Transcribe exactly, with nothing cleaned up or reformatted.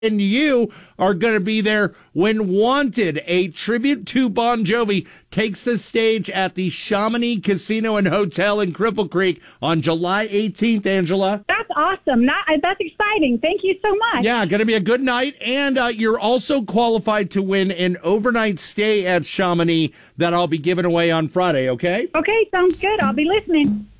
And you are going to be there when Wanted, a tribute to Bon Jovi, takes the stage at the Chamonix Casino and Hotel in Cripple Creek on July eighteenth, Angela. That's awesome. Not, that's exciting. Thank you so much. Yeah, going to be a good night. And uh, you're also qualified to win an overnight stay at Chamonix that I'll be giving away on Friday, okay? Okay, sounds good. I'll be listening.